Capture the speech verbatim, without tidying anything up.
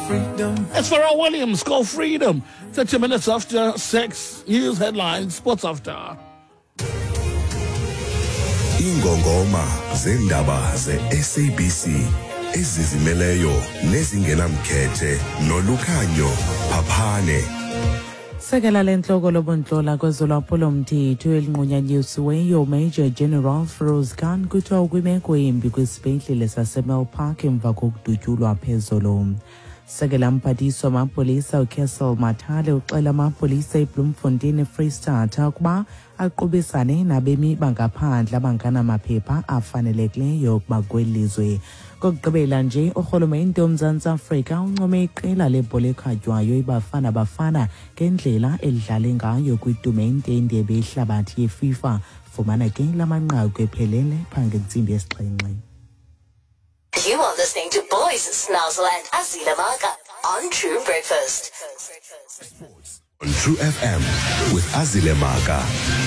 It's Pharrell Williams called Freedom. thirty minutes after six. News headlines, sports after. Ingongoma zendaba ze-S A B C ezizimeleyo nezingenamkhethe nolukhanyo Phaphane. Sekela lenhloko lobuntlola kwezolwaphulo mthetho elinqunyanyisiweyo Major General Feroz Khan kuthiwa ukwimeko embi kwisibhedlele saseMel Park emva kokudutyulwa phezulu. Sekela mphathiswa wamapolisa uKessel Mathale uxela amapolisa eBloemfontein eFree State ukuba aqubisane nabemi bangaphandle abangenamaphepha afanelekileyo ukuba kwelizwe. Kokugqibela nje urhulumente woMzantsi Afrika uncome iqela lebhola ekhatywayo iBafana Bafana ngendlela elidlale ngayo kwitumente yendebe yehlabathi yeFIFA. Fumana ke lamanqaku ephelele phange ntsimbi yesixhenxe. You are listening to Boys Snazzle and Azile Maka on True Breakfast. On True F M with Azile Maka.